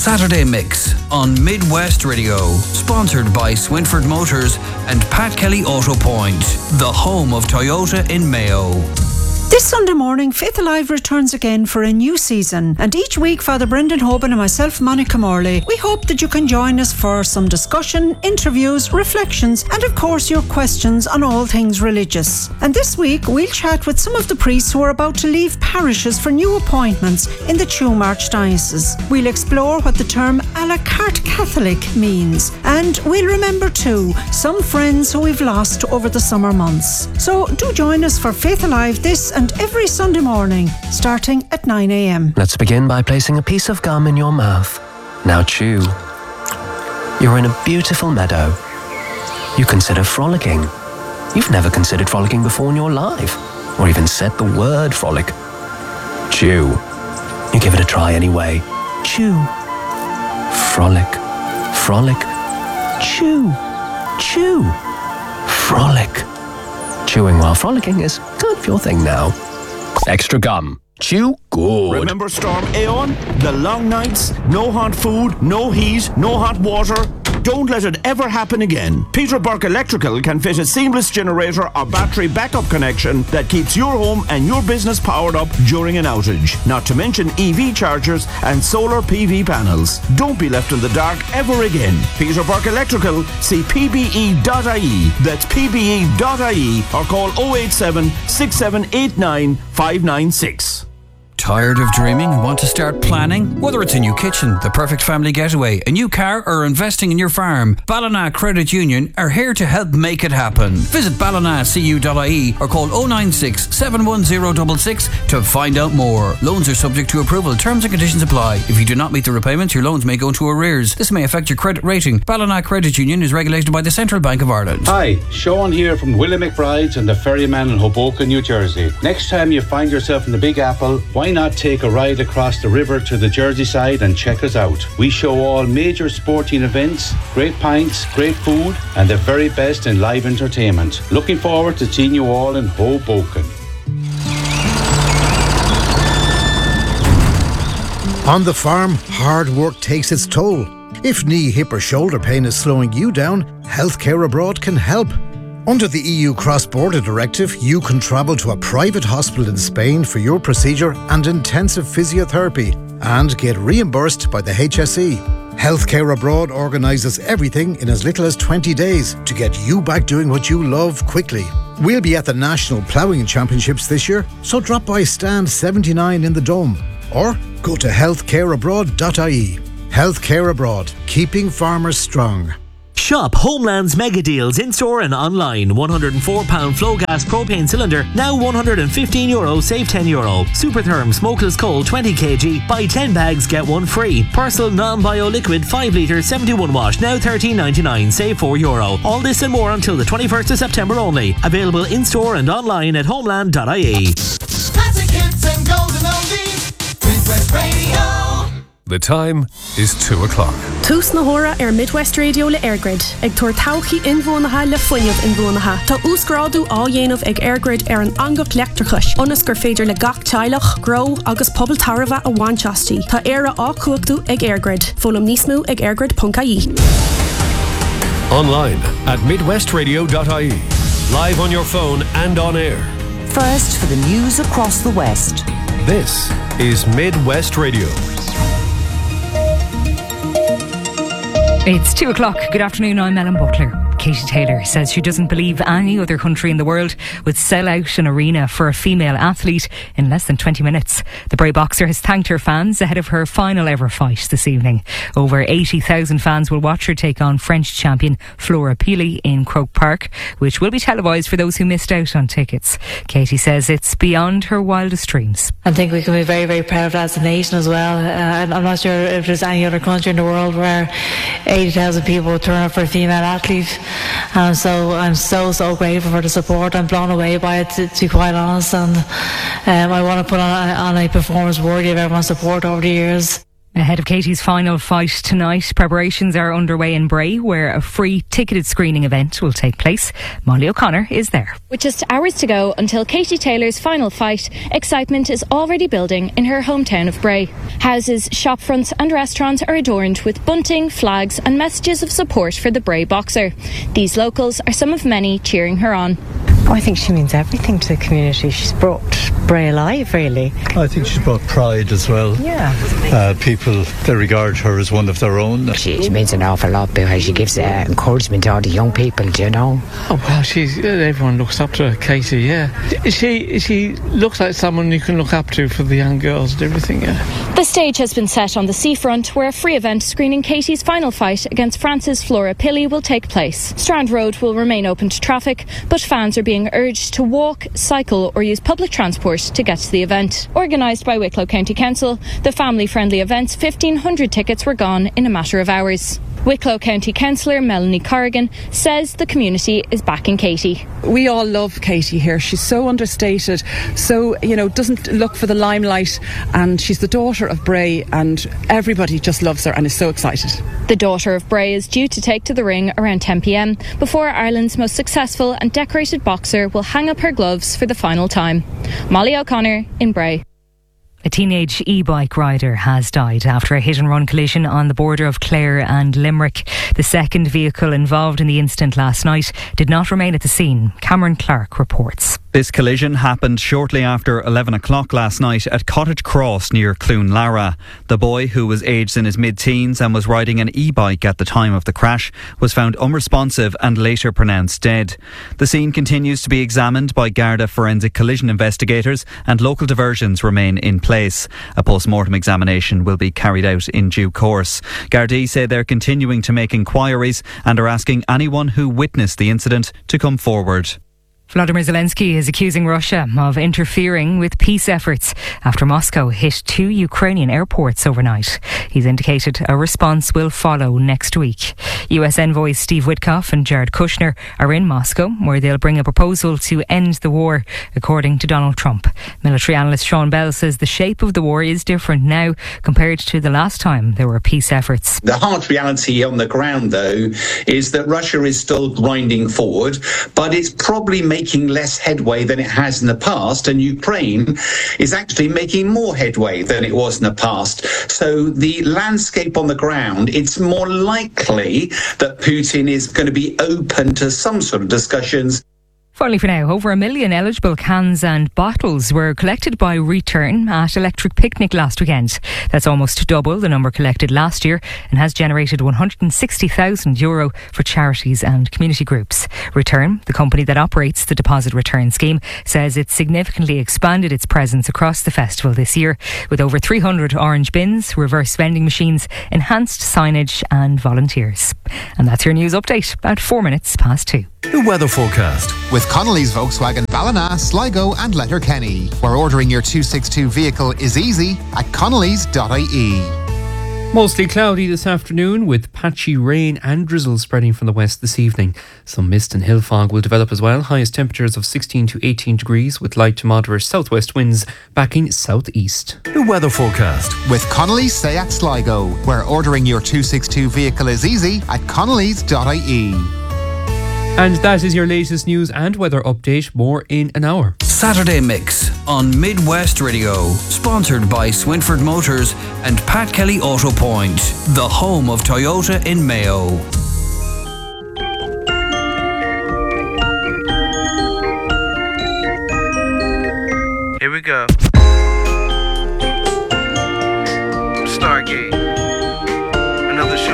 Saturday Mix on Midwest Radio, sponsored by Swinford Motors and Pat Kelly Auto Point, the home of Toyota in Mayo. This Sunday morning, Faith Alive returns again for a new season, and each week Father Brendan Hoban and myself, Monica Morley, we hope that you can join us for some discussion, interviews, reflections, and of course your questions on all things religious. And this week we'll chat with some of the priests who are about to leave parishes for new appointments in the Tuam Archdiocese. We'll explore what the term a la carte Catholic means, and we'll remember too some friends who we've lost over the summer months. So do join us for Faith Alive this and every Sunday morning, starting at 9 a.m. Let's begin by placing a piece of gum in your mouth. Now chew. You're in a beautiful meadow. You consider frolicking. You've never considered frolicking before in your life, or even said the word frolic. Chew. You give it a try anyway. Chew. Frolic. Frolic. Chew. Chew. Frolic. Chewing while frolicking is kind of your thing now. Extra gum. Chew good. Remember Storm Aeon? The long nights, no hot food, no heat, no hot water. Don't let it ever happen again. Peter Burke Electrical can fit a seamless generator or battery backup connection that keeps your home and your business powered up during an outage. Not to mention EV chargers and solar PV panels. Don't be left in the dark ever again. Peter Burke Electrical, see pbe.ie. That's pbe.ie or call 087 6789 596. Tired of dreaming and want to start planning? Whether it's a new kitchen, the perfect family getaway, a new car, or investing in your farm, Ballina Credit Union are here to help make it happen. Visit ballinacu.ie or call 096 710 66 to find out more. Loans are subject to approval. Terms and conditions apply. If you do not meet the repayments, your loans may go into arrears. This may affect your credit rating. Ballina Credit Union is regulated by the Central Bank of Ireland. Hi, Sean here from Willie McBride's and the Ferryman in Hoboken, New Jersey. Next time you find yourself in the Big Apple, why not take a ride across the river to the Jersey side and check us out? We show all major sporting events, great pints, great food, and the very best in live entertainment. Looking forward to seeing you all in Hoboken. On the farm, hard work takes its toll. If knee, hip or shoulder pain is slowing you down, Healthcare Abroad can help. Under the EU Cross-Border Directive, you can travel to a private hospital in Spain for your procedure and intensive physiotherapy and get reimbursed by the HSE. Healthcare Abroad organises everything in as little as 20 days to get you back doing what you love quickly. We'll be at the National Ploughing Championships this year, so drop by stand 79 in the Dome or go to healthcareabroad.ie. Healthcare Abroad, keeping farmers strong. Shop Homeland's mega deals in-store and online. £104 flow gas propane cylinder, now €115, save €10. Supertherm smokeless coal 20 kg, buy 10 bags, get one free. Persil non-bio liquid 5 litre 71 watt, now €13.99, save €4. All this and more until the 21st of September only. Available in-store and online at homeland.ie. Classic hits and golden oldies, Midwest Radio. The time is 2 o'clock. Tús na hora Midwest Radio le Airgrid. Ag tuair tauchi inbhuanacha le foiineh inbhuanacha. Tá úsgrádu á dhéanamh ag Airgrid an angach leachtarchais. Onas gur féidir le gach teilech, grow agus pobl tarva a bhainteastí. Tá éire á cuachtú ag Airgrid. Fólam nísmú ag airgrid.ie. Online at midwestradio.ie. Live on your phone and on air. First for the news across the West. This is Midwest Radio. It's 2 o'clock. Good afternoon, I'm Ellen Butler. Katie Taylor says she doesn't believe any other country in the world would sell out an arena for a female athlete in less than 20 minutes. The Bray boxer has thanked her fans ahead of her final ever fight this evening. Over 80,000 fans will watch her take on French champion Flora Pili in Croke Park, which will be televised for those who missed out on tickets. Katie says it's beyond her wildest dreams. I think we can be very, very proud of that as a nation as well. I'm not sure if there's any other country in the world where 80,000 people would turn up for a female athlete. So I'm so grateful for the support. I'm blown away by it, to be quite honest, and I want to put on a performance worthy of everyone's support over the years. Ahead of Katie's final fight tonight, preparations are underway in Bray, where a free ticketed screening event will take place. Molly O'Connor is there. With just hours to go until Katie Taylor's final fight, excitement is already building in her hometown of Bray. Houses, shop fronts and restaurants are adorned with bunting, flags and messages of support for the Bray boxer. These locals are some of many cheering her on. I think she means everything to the community. She's brought Bray alive, really. I think she's brought pride as well. Yeah. People, they regard her as one of their own. She means an awful lot because she gives encouragement to all the young people, do you know? Oh, well, everyone looks up to Katie, yeah. She looks like someone you can look up to for the young girls and everything, yeah. The stage has been set on the seafront, where a free event screening Katie's final fight against France's Flora Pili will take place. Strand Road will remain open to traffic, but fans are being urged to walk, cycle or use public transport to get to the event. Organised by Wicklow County Council, the family-friendly event's 1,500 tickets were gone in a matter of hours. Wicklow County Councillor Melanie Corrigan says the community is backing Katie. We all love Katie here. She's so understated, so, doesn't look for the limelight, and she's the daughter of Bray, and everybody just loves her and is so excited. The daughter of Bray is due to take to the ring around 10 p.m. before Ireland's most successful and decorated boxer will hang up her gloves for the final time. Molly O'Connor in Bray. A teenage e-bike rider has died after a hit-and-run collision on the border of Clare and Limerick. The second vehicle involved in the incident last night did not remain at the scene. Cameron Clark reports. This collision happened shortly after 11 o'clock last night at Cottage Cross near Cloonlara. The boy, who was aged in his mid-teens and was riding an e-bike at the time of the crash, was found unresponsive and later pronounced dead. The scene continues to be examined by Garda forensic collision investigators and local diversions remain in place. A post-mortem examination will be carried out in due course. Gardaí say they're continuing to make inquiries and are asking anyone who witnessed the incident to come forward. Vladimir Zelensky is accusing Russia of interfering with peace efforts after Moscow hit 2 Ukrainian airports overnight. He's indicated a response will follow next week. US envoys Steve Witkoff and Jared Kushner are in Moscow, where they'll bring a proposal to end the war, according to Donald Trump. Military analyst Sean Bell says the shape of the war is different now compared to the last time there were peace efforts. The hard reality on the ground, though, is that Russia is still grinding forward, but it's probably making less headway than it has in the past, and Ukraine is actually making more headway than it was in the past. So the landscape on the ground, it's more likely that Putin is going to be open to some sort of discussions. Finally for now, over 1 million eligible cans and bottles were collected by Return at Electric Picnic last weekend. That's almost double the number collected last year and has generated €160,000 for charities and community groups. Return, the company that operates the deposit return scheme, says it's significantly expanded its presence across the festival this year with over 300 orange bins, reverse vending machines, enhanced signage and volunteers. And that's your news update at 4 minutes past 2. The weather forecast with Connolly's Volkswagen Ballina, Sligo and Letterkenny, where ordering your 262 vehicle is easy at connolly's.ie. Mostly cloudy this afternoon with patchy rain and drizzle spreading from the west this evening. Some mist and hill fog will develop as well. Highest temperatures of 16 to 18 degrees with light to moderate southwest winds backing southeast. The weather forecast with Connolly's Seat Sligo, where ordering your 262 vehicle is easy at connolly's.ie. And that is your latest news and weather update. More in an hour. Saturday Mix on Midwest Radio. Sponsored by Swinford Motors and Pat Kelly Auto Point, the home of Toyota in Mayo.